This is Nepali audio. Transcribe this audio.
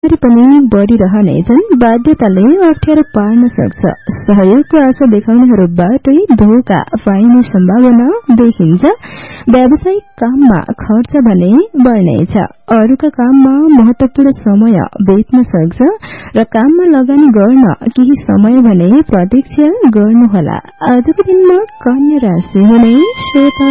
पछाडि पनि बढ़िरहनेछन्। बाध्यताले अप्ठ्यारो पार्न सक्छ। सहयोगको आशा देखाउनेहरूबाटै धोका पाइने सम्भावना देखिन्छ। व्यावसायिक काममा खर्च भने बढ्नेछ। अरूका काममा महत्वपूर्ण समय बेच्न सक्छ र काममा लगानी गर्न केही समय भने प्रतीक्षा गर्नुहोला। आजको दिनमा कन्या राशि हुने श्रोता